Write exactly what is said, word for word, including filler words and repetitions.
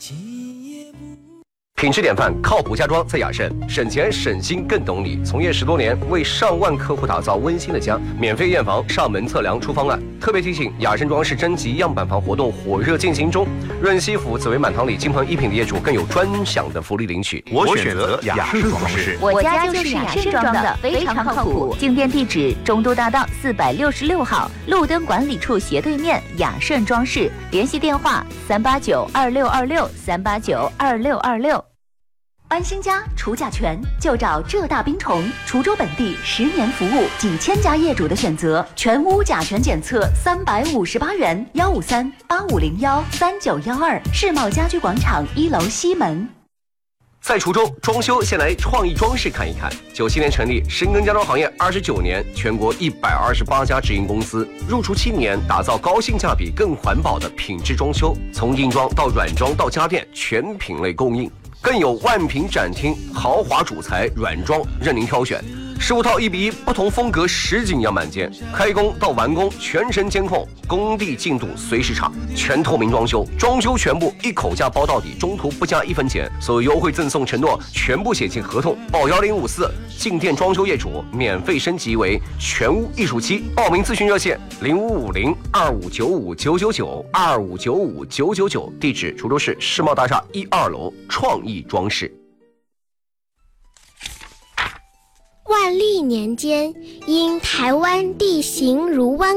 品质典范，靠谱家装在雅盛，省钱省心更懂你。从业十多年，为上万客户打造温馨的家，免费验房、上门测量出方案。特别提醒，雅盛装饰征集样板房活动火热进行中，润西府紫薇满堂里金鹏一品的业主更有专享的福利领取。 我选择雅盛装饰， 我家就是雅盛装的，非常靠谱。进店地址：中都大道四百六十六号，路灯管理处斜对面，雅盛装饰。联系电话：三八九二六二六三八九二六二六。安心家除甲醛就找浙大冰虫，滁州本地十年服务，几千家业主的选择，全屋甲醛检测三百五十八元，幺五三八五零幺三九幺二，世贸家居广场一楼西门。 在滁州装修，先来创意装饰看一看。九七年成立，深耕家装行业二十九年，全国一百二十八家直营公司，入驻七年，打造高性价比、更环保的品质装修，从硬装到软装到家电，全品类供应。更有万品展厅，豪华主材软装任您挑选，十五套一比一，不同风格实景样板间，开工到完工全程监控，工地进度随时查，全透明装修，装修全部一口价包到底，中途不加一分钱，所有优惠赠送承诺全部写进合同。报幺零五四，进店装修业主免费升级为全屋艺术漆，报名咨询热线零五五零二五九五九九九二五九五九九九，地址滁州市世贸大厦一二楼创意装饰。 万历年间，因台湾地形如湾